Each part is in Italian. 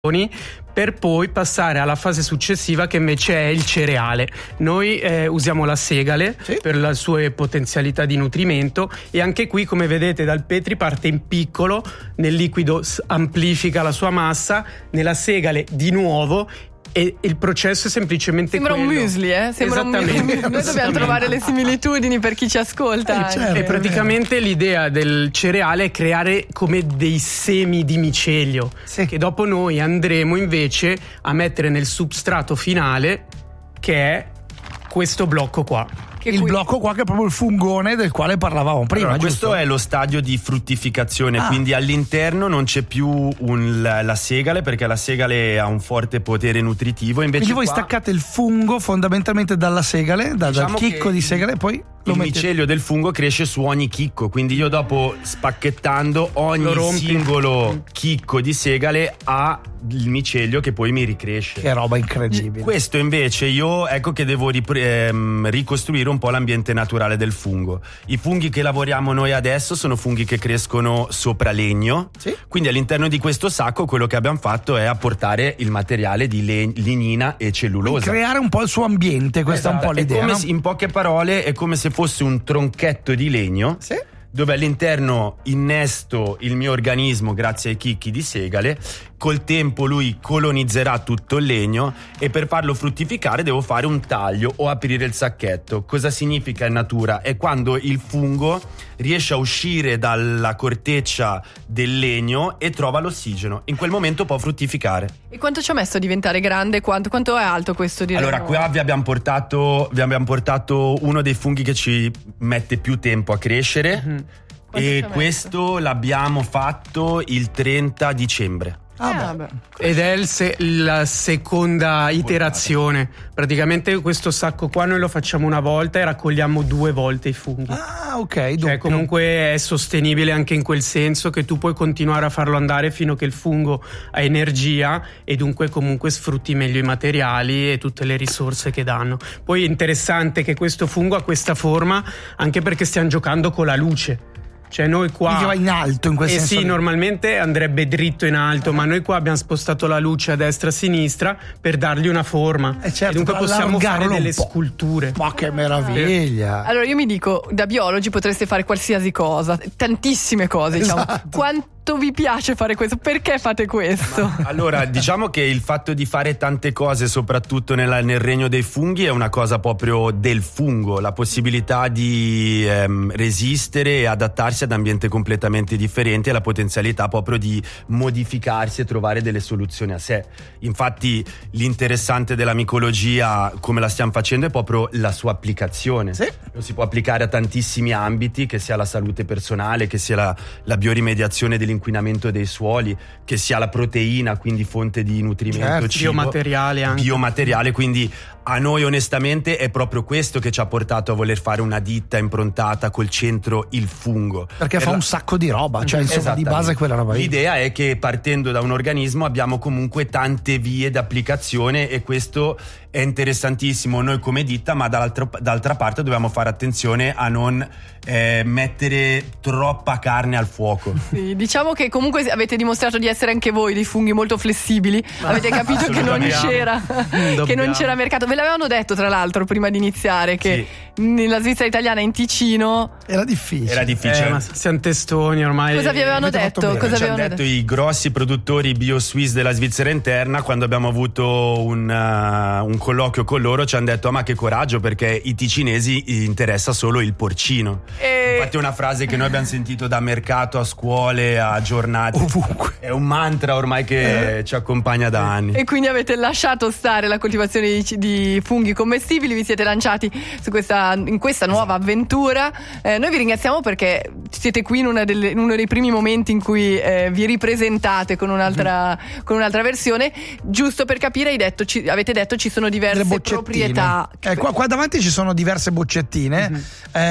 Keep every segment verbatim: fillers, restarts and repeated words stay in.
per poi passare alla fase successiva che invece è il cereale. Noi eh, usiamo la segale sì. per le sue potenzialità di nutrimento, e anche qui, come vedete dal Petri, parte in piccolo, nel liquido amplifica la sua massa, nella segale di nuovo, e il processo è semplicemente sembra quello. un muesli, eh? Sembra un muesli. Noi dobbiamo trovare le similitudini per chi ci ascolta. Eh, certo. E praticamente l'idea del cereale è creare come dei semi di micelio sì. che dopo noi andremo invece a mettere nel substrato finale, che è questo blocco qua. Che il qui... blocco qua che è proprio il fungone del quale parlavamo prima. Allora, giusto? Questo è lo stadio di fruttificazione, ah. quindi all'interno non c'è più un, la, la segale, perché la segale ha un forte potere nutritivo. Invece quindi voi qua... staccate il fungo fondamentalmente dalla segale, da, diciamo dal chicco di segale, e poi il micelio del fungo cresce su ogni chicco, quindi io dopo spacchettando ogni singolo chicco di segale ha il micelio che poi mi ricresce. Che roba incredibile. Questo invece io ecco che devo rip- ehm, ricostruire un po' l'ambiente naturale del fungo. I funghi che lavoriamo noi adesso sono funghi che crescono sopra legno, sì. quindi all'interno di questo sacco quello che abbiamo fatto è apportare il materiale di leg- lignina e cellulosa. Quindi creare un po' il suo ambiente, questa esatto. è un po' l'idea. È come no? se, in poche parole è come se fosse un tronchetto di legno sì. dove all'interno innesto il mio organismo grazie ai chicchi di segale. Col tempo lui colonizzerà tutto il legno, e per farlo fruttificare devo fare un taglio o aprire il sacchetto. Cosa significa in natura? È quando il fungo riesce a uscire dalla corteccia del legno e trova l'ossigeno. In quel momento può fruttificare. E quanto ci ha messo a diventare grande? Quanto, quanto è alto questo? Diremo? Allora, qua vi abbiamo portato vi abbiamo portato uno dei funghi che ci mette più tempo a crescere. Mm-hmm. E questo l'abbiamo fatto il trenta dicembre. Ah, beh. Ed è il se- la seconda iterazione. Praticamente questo sacco qua noi lo facciamo una volta e raccogliamo due volte i funghi. Ah, ok. Cioè, comunque è sostenibile anche in quel senso che tu puoi continuare a farlo andare fino a che il fungo ha energia, e dunque comunque sfrutti meglio i materiali e tutte le risorse che danno. Poi è interessante che questo fungo ha questa forma anche perché stiamo giocando con la luce. Cioè noi qua va in alto in quel eh senso. sì, normalmente andrebbe dritto in alto, ma noi qua abbiamo spostato la luce a destra e a sinistra per dargli una forma. Eh certo, e dunque possiamo fare delle po'. sculture. Ma che meraviglia! Allora io mi dico, da biologi potreste fare qualsiasi cosa, tantissime cose, diciamo. Esatto. Quanto vi piace fare questo? Perché fate questo? Ma, allora, diciamo che il fatto di fare tante cose, soprattutto nella, nel regno dei funghi, è una cosa proprio del fungo, la possibilità di ehm, resistere e adattarsi ad ambienti completamente differenti, e la potenzialità proprio di modificarsi e trovare delle soluzioni a sé. Infatti l'interessante della micologia, come la stiamo facendo, è proprio la sua applicazione. Sì. Lo si può applicare a tantissimi ambiti, che sia la salute personale, che sia la, la biorimediazione dell'inquinamento dei suoli, che sia la proteina, quindi fonte di nutrimento, certo, cibo, biomateriale anche. biomateriale, quindi a noi onestamente è proprio questo che ci ha portato a voler fare una ditta improntata col centro il fungo, perché per fa la... un sacco di roba, cioè insomma di base quella roba lì. L'idea è che partendo da un organismo abbiamo comunque tante vie d'applicazione, e questo è interessantissimo noi come ditta, ma dall'altra, d'altra parte dobbiamo fare attenzione a non eh, mettere troppa carne al fuoco. Sì, diciamo che comunque avete dimostrato di essere anche voi dei funghi molto flessibili, avete capito che non c'era che non c'era mercato. Ve l'avevano detto tra l'altro prima di iniziare che sì. nella Svizzera italiana, in Ticino, era difficile. Era difficile. Eh, ma siamo testoni ormai. Cosa vi avevano detto? Cosa ci hanno detto, detto i grossi produttori bio-swiss della Svizzera interna, quando abbiamo avuto un, uh, un colloquio con loro, ci hanno detto: oh, ma che coraggio, perché i ticinesi interessa solo il porcino. E... infatti è una frase che noi abbiamo sentito da mercato a scuole a giornate, ovunque. È un mantra ormai che eh. ci accompagna da anni. E quindi avete lasciato stare la coltivazione di, di funghi commestibili, vi siete lanciati su questa, in questa nuova esatto. avventura. Eh, noi vi ringraziamo perché siete qui in, una delle, in uno dei primi momenti in cui eh, vi ripresentate con un'altra, mm. con un'altra versione. Giusto per capire, hai detto, ci, avete detto ci sono diverse proprietà. Eh, qua, qua davanti ci sono diverse boccettine. Mm-hmm.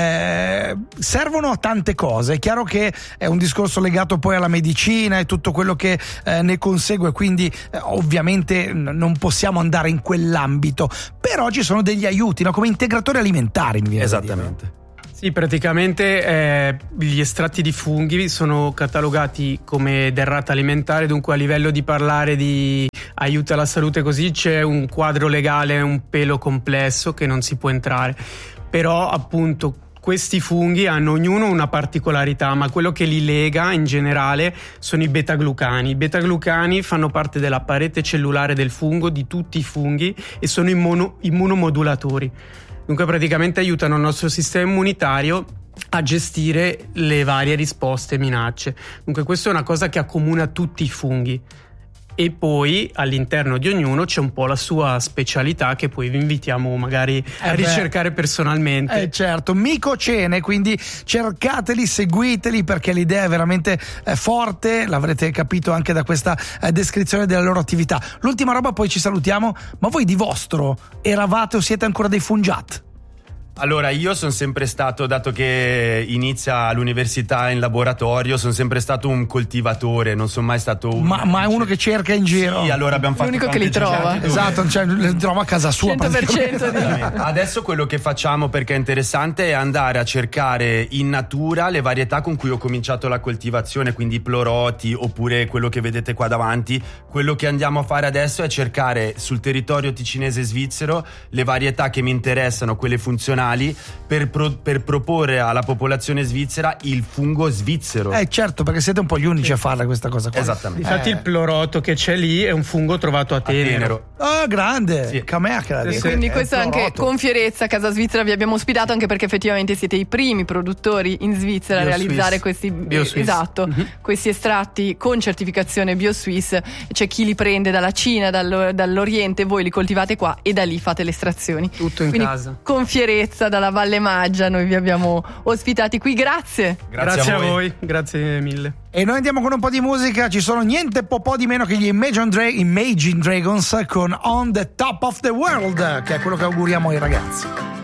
Eh, servono a tante cose. È chiaro che è un discorso legato poi alla medicina e tutto quello che eh, ne consegue, quindi eh, ovviamente n- non possiamo andare in quell'ambito, però ci sono degli aiuti, no? Come integratori alimentari, mi viene esattamente. Sì, praticamente eh, gli estratti di funghi sono catalogati come derrata alimentare, dunque a livello di parlare di aiuto alla salute così c'è un quadro legale un pelo complesso che non si può entrare, però appunto questi funghi hanno ognuno una particolarità, ma quello che li lega in generale sono i beta-glucani. I beta-glucani fanno parte della parete cellulare del fungo, di tutti i funghi, e sono immuno- immunomodulatori. Dunque praticamente aiutano il nostro sistema immunitario a gestire le varie risposte e minacce. Dunque questa è una cosa che accomuna tutti i funghi. E poi all'interno di ognuno c'è un po' la sua specialità che poi vi invitiamo magari a eh ricercare personalmente. Eh certo, Micocene, quindi cercateli, seguiteli perché l'idea è veramente eh, forte, l'avrete capito anche da questa eh, descrizione della loro attività. L'ultima roba, poi ci salutiamo, ma voi di vostro eravate o siete ancora dei fungiat? Allora, io sono sempre stato, dato che inizia l'università in laboratorio, sono sempre stato un coltivatore, non sono mai stato un... Ma, ma è uno che cerca in giro. Sì, allora abbiamo fatto l'unico che li trova. dove... Esatto, cioè li trova a casa sua. cento per cento di... Adesso quello che facciamo, perché è interessante, è andare a cercare in natura le varietà con cui ho cominciato la coltivazione, quindi i ploroti oppure quello che vedete qua davanti. Quello che andiamo a fare adesso è cercare sul territorio ticinese svizzero le varietà che mi interessano, quelle funzionali, Per, pro, per proporre alla popolazione svizzera il fungo svizzero. Eh certo, perché siete un po' gli unici sì. a farla questa cosa qua. Esattamente. Infatti eh. il ploroto che c'è lì è un fungo trovato a Tenero. Ah, oh, grande! Sì. Camerca. E quindi eh, questa anche con fierezza Casa Svizzera vi abbiamo ospitato, anche perché effettivamente siete i primi produttori in Svizzera Bio a realizzare Swiss. questi Bio Swiss. esatto, mm-hmm. questi estratti con certificazione BioSwiss. C'è chi li prende dalla Cina, dallo, dall'Oriente, voi li coltivate qua e da lì fate le estrazioni. Tutto in quindi, casa. Con fierezza dalla Valle Maggia noi vi abbiamo ospitati qui, grazie. Grazie, grazie a, voi. a voi, grazie mille. E noi andiamo con un po' di musica, ci sono niente po' po' di meno che gli Imagine, Dra- Imagine Dragons con On the Top of the World, che è quello che auguriamo ai ragazzi.